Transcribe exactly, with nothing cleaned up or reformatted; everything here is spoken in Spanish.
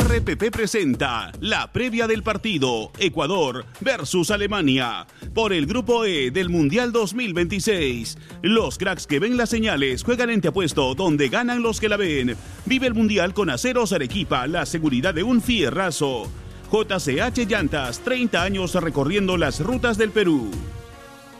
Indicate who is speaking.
Speaker 1: R P P presenta la previa del partido Ecuador versus Alemania por el Grupo E del Mundial dos mil veintiséis. Los cracks que ven las señales juegan en Te Apuesto, donde ganan los que la ven. Vive el Mundial con Aceros Arequipa, la seguridad de un fierrazo. J C H Llantas, treinta años recorriendo las rutas del Perú.